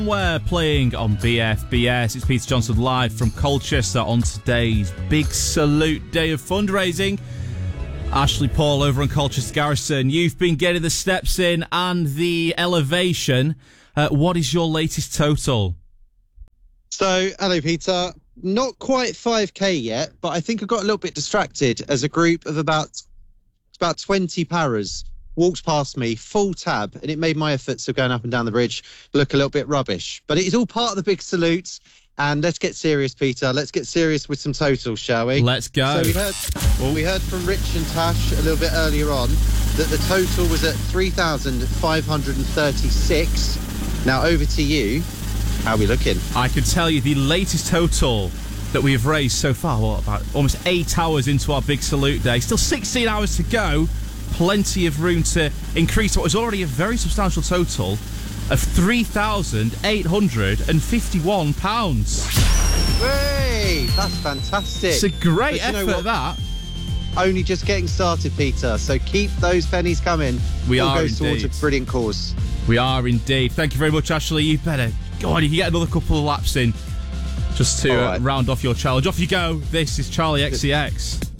We're playing on BFBS. It's Peter Johnson live from Colchester on today's Big Salute Day of fundraising. Ashley Paul over on Colchester Garrison. You've been getting the steps in and the elevation. What is your latest total? So, hello, Peter. Not quite 5k yet, but I think I got a little bit distracted as a group of about 20 paras walked past me, full tab, and it made my efforts of going up and down the bridge look a little bit rubbish. But it is all part of the big salute, and let's get serious, Peter. Let's get serious with some totals, shall we? Let's go. So we heard from Rich and Tash a little bit earlier on that the total was at 3,536. Now over to you. How are we looking? I can tell you the latest total that we have raised so far, about almost 8 hours into our Big Salute Day. Still 16 hours to go. Plenty of room to increase what was already a very substantial total of £3,851. Hey, that's fantastic. It's a great effort, that. Only just getting started, Peter. So keep those pennies coming. We all are goes towards a brilliant cause. We are indeed. Thank you very much, Ashley. You better go on. You can get another couple of laps in just to round off your challenge. Off you go. This is Charlie XCX.